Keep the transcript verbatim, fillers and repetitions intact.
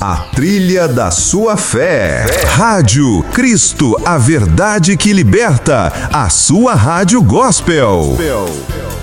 a trilha da sua fé. Rádio Cristo, a verdade que liberta. A sua rádio gospel.